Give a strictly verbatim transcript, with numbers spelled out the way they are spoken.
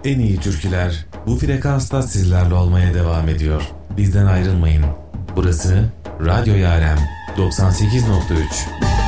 En iyi türküler bu frekansta sizlerle olmaya devam ediyor. Bizden ayrılmayın. Burası Radyo Yarem doksan sekiz nokta üç.